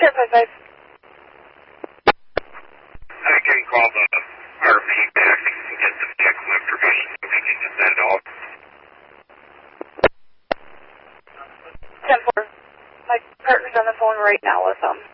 1055. I can call the RV back and get the vehicle information so we can get that off. 10-4. My partner's on the phone right now with them.